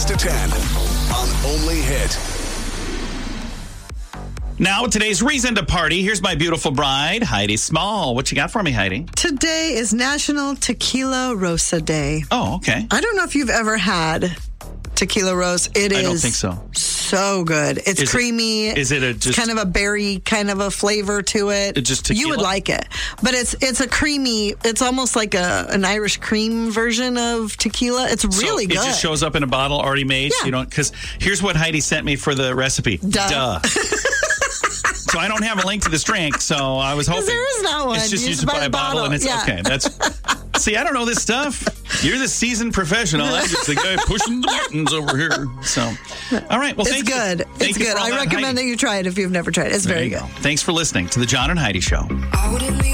6 to 10 on Only Hit. Now, today's reason to party. Here's my beautiful bride, Heidi Small. What you got for me, Heidi? Today is National Tequila Rosa Day. Oh, okay. I don't know if you've ever had tequila rose. I don't think so. So good. It's creamy. Is it just kind of a berry kind of a flavor to it? It's just tequila? You would like it. But it's a creamy, it's almost like an Irish cream version of tequila. It's really good. It just shows up in a bottle already made. Yeah. So you don't, because here's what Heidi sent me for the recipe. Duh. So I don't have a link to this drink, so I was hoping. There is not one. It's just you just buy a bottle and it's okay. See, I don't know this stuff. You're the seasoned professional. I'm just the guy pushing the buttons over here. So, all right. Well, thank you. It's good. I recommend that you try it if you've never tried it. It's very good. Thanks for listening to the John and Heidi Show.